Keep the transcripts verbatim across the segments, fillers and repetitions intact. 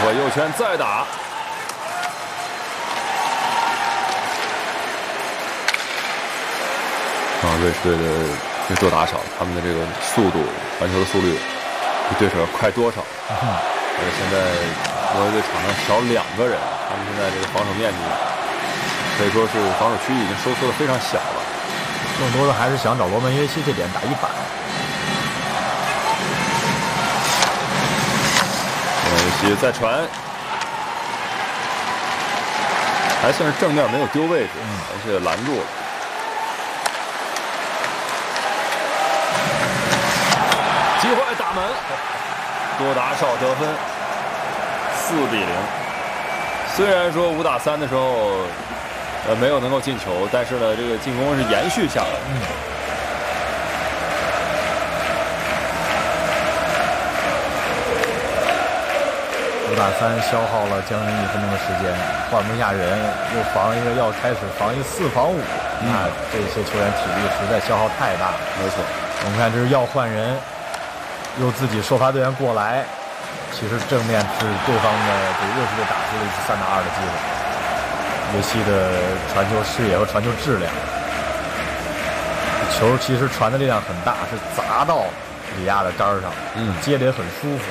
会右拳再打。啊，瑞士队的这做打少，他们的这个速度，传球的速率比对手要快多少？嗯，而且现在挪威队场上少两个人，他们现在这个防守面积可以说是防守区域已经收缩的非常小了。 更多的还是想找罗曼约西这点打一板。 罗曼约西再传，还算是正面没有丢位置，嗯、而且拦住了。机会打门，多打少得分，四比零。虽然说五打三的时候，呃，没有能够进球，但是呢，这个进攻是延续下来的。嗯、 五打三消耗了将近一分钟的时间，换不下人，又防一个要开始防一个四防五，嗯、那这些球员体力实在消耗太大。 没错， 我们看这是要换人。又自己首发队员过来，其实正面是对方的给热刺队打出了一次三打二的机会。约西的传球视野和传球质量，球其实传的力量很大，是砸到里亚的杆上，嗯，接得也很舒服。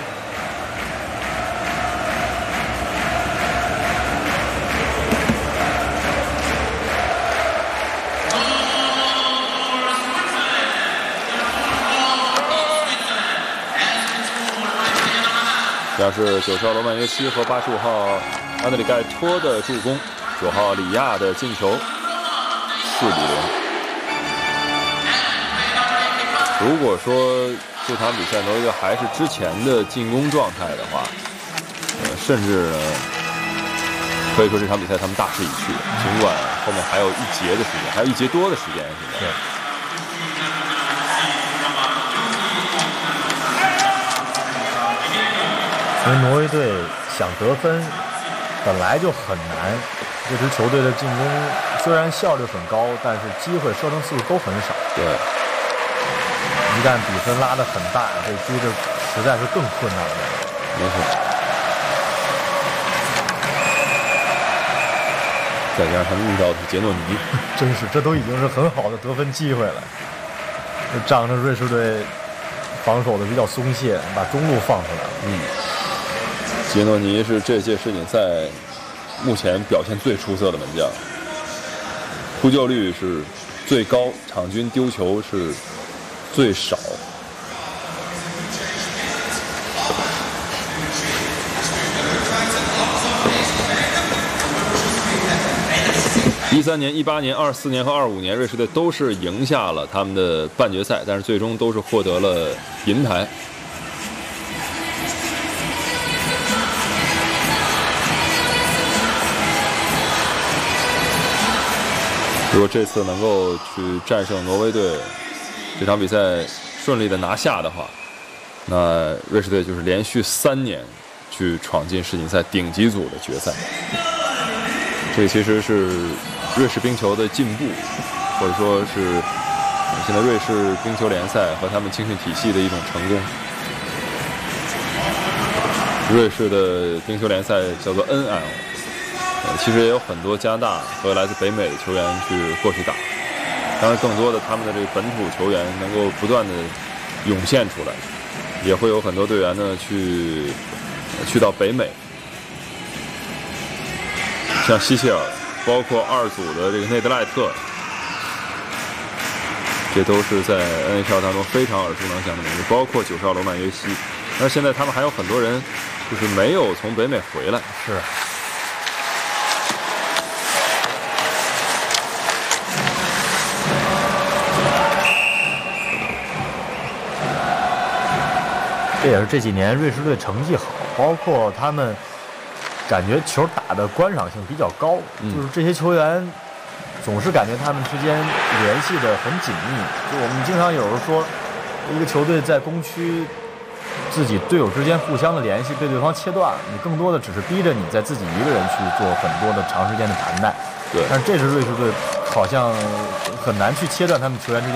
这是九十号罗曼约西和八十五号安德里盖托的助攻，九号里亚的进球，四比零。如果说这场比赛挪威队还是之前的进攻状态的话，呃，甚至呢，可以说这场比赛他们大势已去。尽管后面还有一节的时间，还有一节多的时间，现在。 因为挪威队想得分本来就很难，这支球队的进攻虽然效率很高，但是机会射程次数都很少。 对， 一旦比分拉得很大，这追着实在是更困难了。 没错。再加上他们遇到的是杰诺尼， 真是这都已经是很好的得分机会了。这仗着瑞士队防守的比较松懈，把中路放出来了。 嗯。杰诺尼是这届世锦赛目前表现最出色的门将，扑救率是最高，场均丢球是最少。一三年、一八年、二四年和二五年，瑞士队都是赢下了他们的半决赛，但是最终都是获得了银牌。如果这次能够去战胜挪威队，这场比赛顺利的拿下的话，那瑞士队就是连续三年去闯进世锦赛顶级组的决赛。这个其实是瑞士冰球的进步，或者说是现在瑞士冰球联赛和他们青训体系的一种成功。瑞士的冰球联赛叫做 N L。其实也有很多加拿大和来自北美的球员去过去打，当然更多的他们的这个本土球员能够不断的涌现出来，也会有很多队员呢去去到北美，像希切尔，包括二组的这个内德赖特，这都是在 N H L 当中非常耳熟能详的名字，包括九十号罗曼约西。那现在他们还有很多人就是没有从北美回来， 是。这也是这几年瑞士队成绩好，包括他们感觉球打的观赏性比较高，嗯、就是这些球员总是感觉他们之间联系的很紧密。就我们经常有时候说，一个球队在攻区自己队友之间互相的联系被对方切断，你更多的只是逼着你在自己一个人去做很多的长时间的谈判。 对， 但是这支瑞士队好像很难去切断他们球员之间